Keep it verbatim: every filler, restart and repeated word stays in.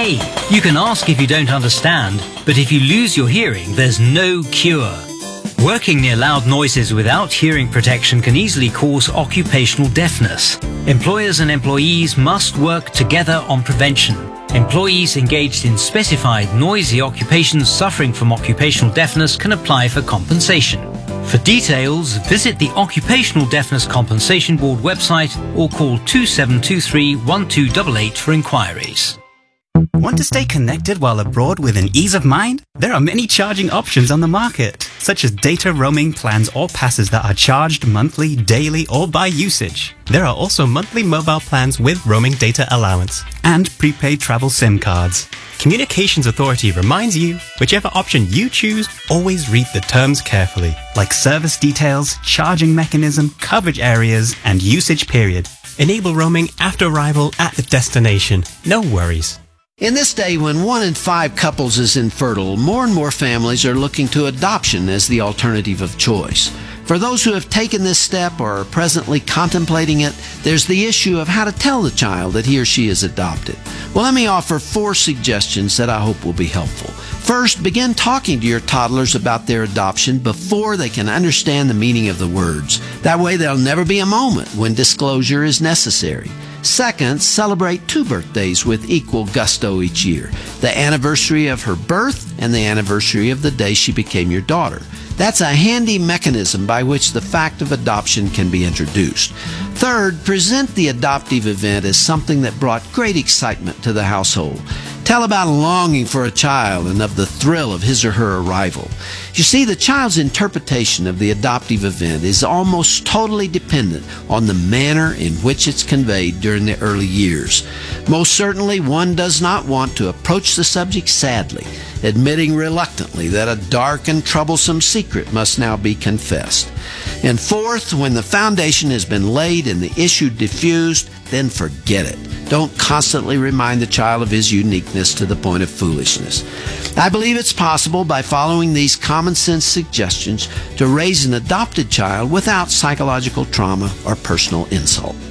Hey, you can ask if you don't understand, but if you lose your hearing, there's no cure. Working near loud noises without hearing protection can easily cause occupational deafness. Employers and employees must work together on prevention. Employees engaged in specified noisy occupations suffering from occupational deafness can apply for compensation. For details, visit the Occupational Deafness Compensation Board website or call two seven two three, one two eight eight for inquiries. Want to stay connected while abroad with an ease of mind? There are many charging options on the market, such as data roaming plans or passes that are charged monthly, daily, or by usage. There are also monthly mobile plans with roaming data allowance and prepaid travel SIM cards. Communications Authority reminds you, whichever option you choose, always read the terms carefully, like service details, charging mechanism, coverage areas, and usage period. Enable roaming after arrival at the destination. No worries. In this day when one in five couples is infertile, more and more families are looking to adoption as the alternative of choice. For those who have taken this step or are presently contemplating it, there's the issue of how to tell the child that he or she is adopted. Well, let me offer four suggestions that I hope will be helpful. First, begin talking to your toddlers about their adoption before they can understand the meaning of the words. That way there'll never be a moment when disclosure is necessary. Second, celebrate two birthdays with equal gusto each year. The anniversary of her birth and the anniversary of the day she became your daughter. That's a handy mechanism by which the fact of adoption can be introduced. Third, present the adoptive event as something that brought great excitement to the household. Tell about longing for a child and of the thrill of his or her arrival. You see, the child's interpretation of the adoptive event is almost totally dependent on the manner in which it's conveyed during the early years. Most certainly, one does not want to approach the subject sadly, admitting reluctantly that a dark and troublesome secret must now be confessed. And fourth, when the foundation has been laid and the issue diffused, then forget it. Don't constantly remind the child of his uniqueness to the point of foolishness. I believe it's possible by following these common sense suggestions to raise an adopted child without psychological trauma or personal insult.